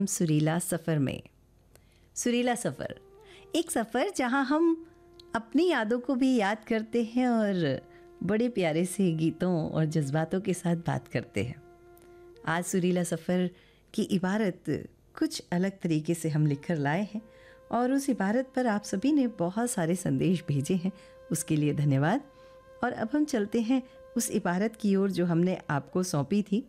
सुरीला सफ़र में। सुरीला सफ़र, एक सफ़र जहां हम अपनी यादों को भी याद करते हैं और बड़े प्यारे से गीतों और जज्बातों के साथ बात करते हैं। आज सुरीला सफ़र की इबारत कुछ अलग तरीके से हम लिख कर लाए हैं और उस इबारत पर आप सभी ने बहुत सारे संदेश भेजे हैं, उसके लिए धन्यवाद। और अब हम चलते हैं उस इबारत की ओर जो हमने आपको सौंपी थी।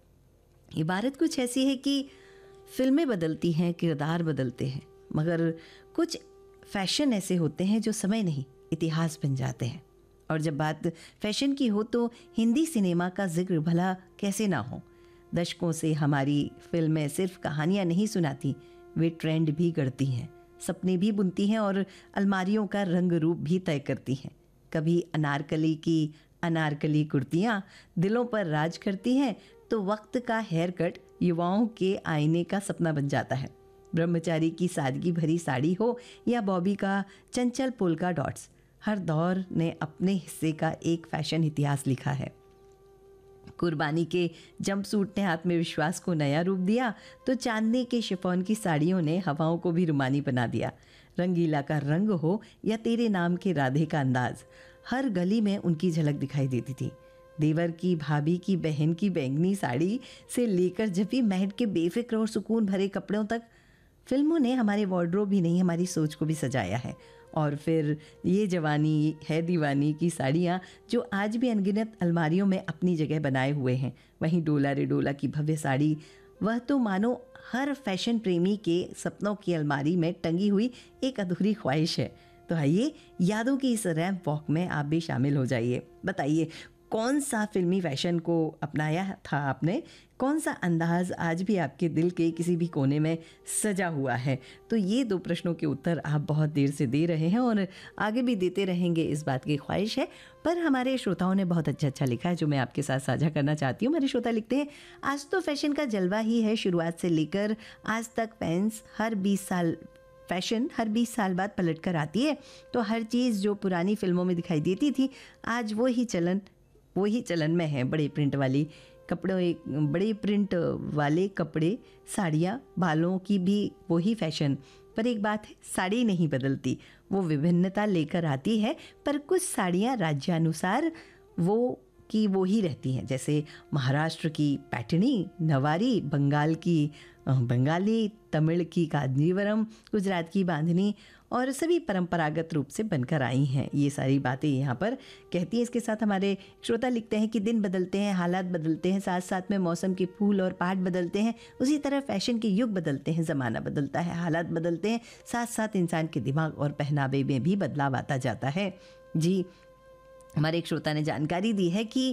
इबारत कुछ ऐसी है कि फिल्में बदलती हैं, किरदार बदलते हैं, मगर कुछ फैशन ऐसे होते हैं जो समय नहीं इतिहास बन जाते हैं। और जब बात फैशन की हो तो हिंदी सिनेमा का जिक्र भला कैसे ना हो। दशकों से हमारी फिल्में सिर्फ कहानियाँ नहीं सुनाती, वे ट्रेंड भी गढ़ती हैं, सपने भी बुनती हैं और अलमारियों का रंग रूप भी तय करती हैं। कभी अनारकली की अनारकली कुर्तियाँ दिलों पर राज करती हैं तो वक्त का हेयर कट युवाओं के आईने का सपना बन जाता है। ब्रह्मचारी की सादगी भरी साड़ी हो या बॉबी का चंचल पोल्का डॉट्स, हर दौर ने अपने हिस्से का एक फैशन इतिहास लिखा है। कुर्बानी के जंपसूट ने आत्मविश्वास को नया रूप दिया तो चांदनी के शिफॉन की साड़ियों ने हवाओं को भी रुमानी बना दिया। रंगीला का रंग हो या तेरे नाम के राधे का अंदाज, हर गली में उनकी झलक दिखाई देती थी। देवर की, भाभी की, बहन की बैंगनी साड़ी से लेकर जब भी महट के बेफिक्र और सुकून भरे कपड़ों तक, फिल्मों ने हमारे वार्डरोब ही नहीं हमारी सोच को भी सजाया है। और फिर ये जवानी है दीवानी की साड़ियाँ जो आज भी अनगिनत अलमारियों में अपनी जगह बनाए हुए हैं। वहीं डोला रे डोला की भव्य साड़ी, वह तो मानो हर फैशन प्रेमी के सपनों की अलमारी में टंगी हुई एक अधूरी ख्वाहिश है। तो आइए यादों की इस रैंप वॉक में आप भी शामिल हो जाइए। बताइए कौन सा फिल्मी फैशन को अपनाया था आपने, कौन सा अंदाज आज भी आपके दिल के किसी भी कोने में सजा हुआ है। तो ये दो प्रश्नों के उत्तर आप बहुत देर से दे रहे हैं और आगे भी देते रहेंगे, इस बात की ख्वाहिश है। पर हमारे श्रोताओं ने बहुत अच्छा लिखा है जो मैं आपके साथ साझा करना चाहती हूँ। मेरे श्रोता लिखते हैं, आज तो फैशन का जलवा ही है, शुरुआत से लेकर आज तक फैंस हर 20 साल बाद पलट कर आती है। तो हर चीज़ जो पुरानी फिल्मों में दिखाई देती थी आज वही चलन में है। बड़े प्रिंट वाले कपड़े, साड़ियाँ, बालों की भी वही फैशन। पर एक बात है, साड़ी नहीं बदलती, वो विभिन्नता लेकर आती है। पर कुछ साड़ियाँ राज्यानुसार वो ही रहती हैं, जैसे महाराष्ट्र की पैठनी, नवारी, बंगाल की बंगाली, तमिल की कांजीवरम, गुजरात की बांधनी, और सभी परंपरागत रूप से बनकर आई हैं। ये सारी बातें यहाँ पर कहती हैं। इसके साथ हमारे श्रोता लिखते हैं कि दिन बदलते हैं, हालात बदलते हैं, साथ साथ में मौसम के फूल और पहाड़ बदलते हैं, उसी तरह फैशन के युग बदलते हैं, ज़माना बदलता है, हालात बदलते हैं, साथ साथ इंसान के दिमाग और पहनावे में भी बदलाव आता जाता है। जी, हमारे एक श्रोता ने जानकारी दी है कि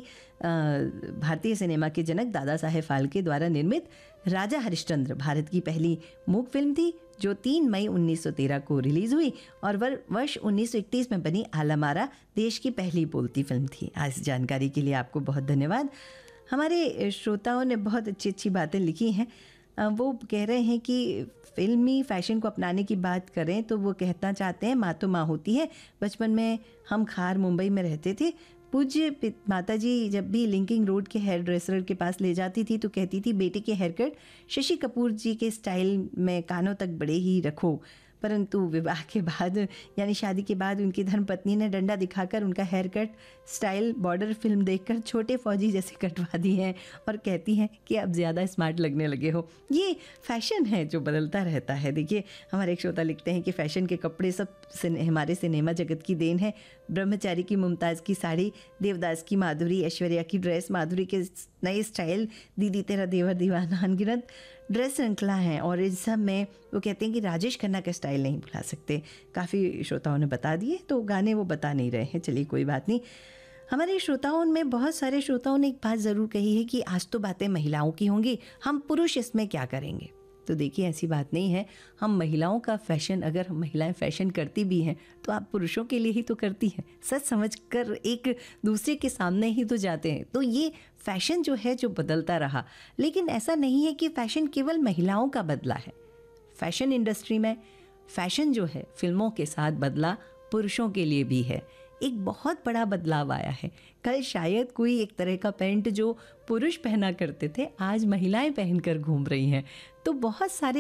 भारतीय सिनेमा के जनक दादा साहेब फाल्के द्वारा निर्मित राजा हरिश्चंद्र भारत की पहली मूक फिल्म थी जो 3 मई 1913 को रिलीज़ हुई और वर्ष 1931 में बनी आलमारा देश की पहली बोलती फिल्म थी। आज जानकारी के लिए आपको बहुत धन्यवाद। हमारे श्रोताओं ने बहुत अच्छी बातें लिखी हैं। वो कह रहे हैं कि फिल्मी फैशन को अपनाने की बात करें तो वो कहना चाहते हैं, माँ तो माँ होती है। बचपन में हम खार मुंबई में रहते थे, पूज्य माता जी जब भी लिंकिंग रोड के हेयर ड्रेसर के पास ले जाती थी तो कहती थी, बेटे के हेयर कट शशि कपूर जी के स्टाइल में कानों तक बड़े ही रखो। परंतु विवाह के बाद यानी शादी के बाद उनकी धर्मपत्नी ने डंडा दिखाकर उनका hair cut style border film देखकर छोटे फौजी जैसे कटवा दी हैं और कहती हैं कि अब ज़्यादा स्मार्ट लगने लगे हो। ये फैशन है जो बदलता रहता है। देखिए, हमारे एक श्रोता लिखते हैं कि फ़ैशन के कपड़े सब हमारे सिनेमा जगत की देन है। ब्रह्मचारी की मुमताज़ की साड़ी, देवदास की माधुरी, ऐश्वर्या की ड्रेस, माधुरी के नए स्टाइल, दीदी तेरा देवर दीवाना, अनगिनत ड्रेस श्रृंखला हैं। और इस सब में वो कहते हैं कि राजेश खन्ना का स्टाइल नहीं भुला सकते। काफ़ी श्रोताओं ने बता दिए, तो गाने वो बता नहीं रहे हैं, चलिए कोई बात नहीं। हमारे श्रोताओं में बहुत सारे श्रोताओं ने एक बात ज़रूर कही है कि आज तो बातें महिलाओं की होंगी, हम पुरुष इसमें क्या करेंगे। तो देखिए, ऐसी बात नहीं है। हम महिलाओं का फैशन, अगर महिलाएं फैशन करती भी हैं तो आप पुरुषों के लिए ही तो करती हैं, सच समझ कर एक दूसरे के सामने ही तो जाते हैं। तो ये फैशन जो है जो बदलता रहा, लेकिन ऐसा नहीं है कि फैशन केवल महिलाओं का बदला है। फैशन इंडस्ट्री में फैशन जो है फिल्मों के साथ बदला, पुरुषों के लिए भी है। एक बहुत बड़ा बदलाव आया है। कल शायद कोई एक तरह का पैंट जो पुरुष पहना करते थे आज महिलाएं पहनकर घूम रही हैं। तो बहुत सारे